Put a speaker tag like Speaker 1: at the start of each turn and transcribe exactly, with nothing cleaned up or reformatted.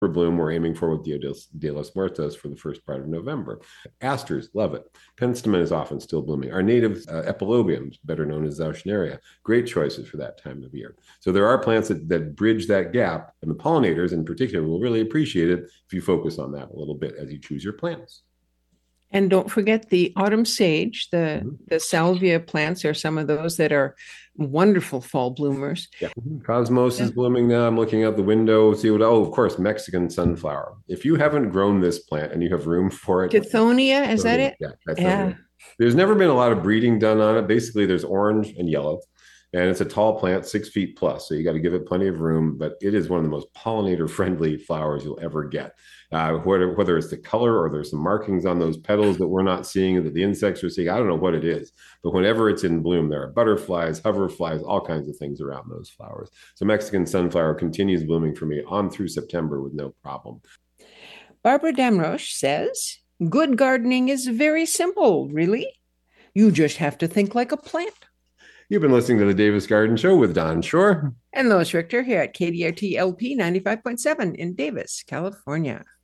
Speaker 1: For bloom, we're aiming for with Dia de los Muertos for the first part of November. Asters, love it. Penstemon is often still blooming. Our native uh, epilobiums, better known as Zauschneria, great choices for that time of year. So there are plants that, that bridge that gap, and the pollinators in particular will really appreciate it if you focus on that a little bit as you choose your plants.
Speaker 2: And don't forget the autumn sage, the,
Speaker 1: Mm-hmm.
Speaker 2: the salvia plants are some of those that are wonderful fall bloomers.
Speaker 1: Yeah. Cosmos
Speaker 2: Yeah.
Speaker 1: is blooming now. I'm looking out the window, see what, oh, of course, Mexican sunflower. If you haven't grown this plant and you have room for it,
Speaker 2: Tithonia, is that
Speaker 1: Tithonia,
Speaker 2: it?
Speaker 1: yeah, Tithonia.
Speaker 2: Yeah.
Speaker 1: There's never been a lot of breeding done on it. Basically, there's orange and yellow, and it's a tall plant, six feet plus. So you got to give it plenty of room, but it is one of the most pollinator friendly flowers you'll ever get. Uh, whether, whether it's the color or there's some markings on those petals that we're not seeing, that the insects are seeing, I don't know what it is, but whenever it's in bloom, there are butterflies, hoverflies, all kinds of things around those flowers. So Mexican sunflower continues blooming for me on through September with no problem.
Speaker 2: Barbara Damrosch says, good gardening is very simple, really. You just have to think like a plant.
Speaker 1: You've been listening to the Davis Garden Show with Don Shore
Speaker 2: and Lois Richter here at K D R T L P ninety-five point seven in Davis, California.